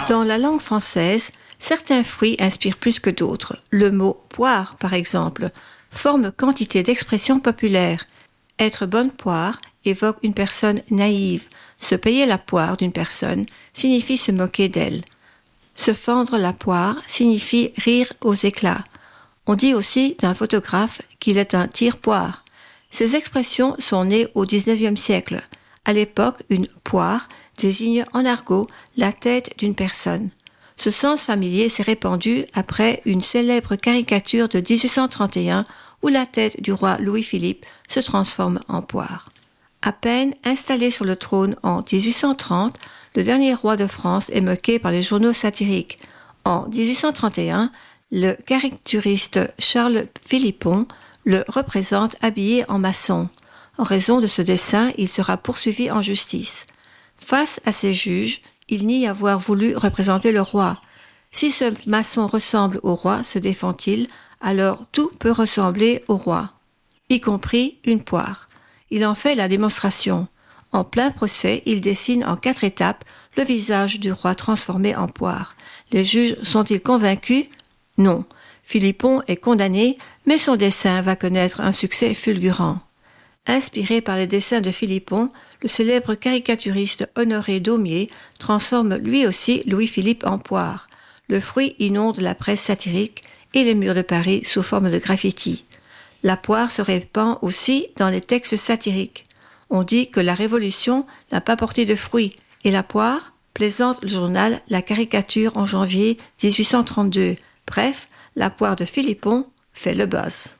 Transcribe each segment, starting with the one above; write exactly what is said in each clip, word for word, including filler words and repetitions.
Dans la langue française, certains fruits inspirent plus que d'autres. Le mot poire, par exemple, forme quantité d'expressions populaires. Être bonne poire évoque une personne naïve. Se payer la poire d'une personne signifie se moquer d'elle. Se fendre la poire signifie rire aux éclats. On dit aussi d'un photographe qu'il est un tire-poire. Ces expressions sont nées au dix-neuvième siècle. À l'époque, une poire désigne en argot la tête d'une personne. Ce sens familier s'est répandu après une célèbre caricature de dix-huit cent trente et un où la tête du roi Louis-Philippe se transforme en poire. À peine installé sur le trône en dix-huit cent trente, le dernier roi de France est moqué par les journaux satiriques. En dix-huit cent trente et un, le caricaturiste Charles Philippon le représente habillé en maçon. En raison de ce dessin, il sera poursuivi en justice. Face à ses juges, il nie avoir voulu représenter le roi. Si ce maçon ressemble au roi, se défend-il, alors tout peut ressembler au roi, y compris une poire. Il en fait la démonstration. En plein procès, il dessine en quatre étapes le visage du roi transformé en poire. Les juges sont-ils convaincus? Non. Philippon est condamné, mais son dessin va connaître un succès fulgurant. Inspiré par les dessins de Philippon, le célèbre caricaturiste Honoré Daumier transforme lui aussi Louis-Philippe en poire. Le fruit inonde la presse satirique et les murs de Paris sous forme de graffiti. La poire se répand aussi dans les textes satiriques. On dit que la Révolution n'a pas porté de fruits, et la poire plaisante le journal La Caricature en janvier dix-huit cent trente-deux. Bref, la poire de Philippon fait le buzz.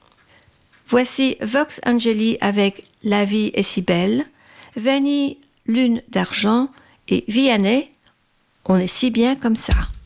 Voici Vox Angeli avec La vie est si belle, Vanille, Lune d'argent et Vianney, on est si bien comme ça.